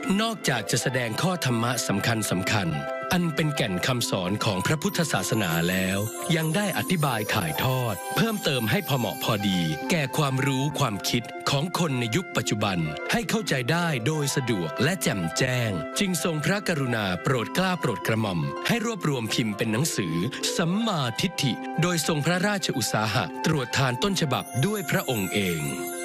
นอกจากจะแสดงข้อธรรมะสำคัญอันเป็นแก่นคำสอนของพระพุทธศาสนาแล้วยังได้อธิบายถ่ายทอดเพิ่มเติมให้พอเหมาะพอดีแก่ความรู้ความคิดของคนในยุคปัจจุบันให้เข้าใจได้โดยสะดวกและแจ่มแจ้งจึงทรงพระกรุณาโปรดเกล้าโปรดกระหม่อมให้รวบรวมพิมพ์เป็นหนังสือสัมมาทิฏฐิโดยทรงพระราชอุตสาหะตรวจทานต้นฉบับด้วยพระองค์เอง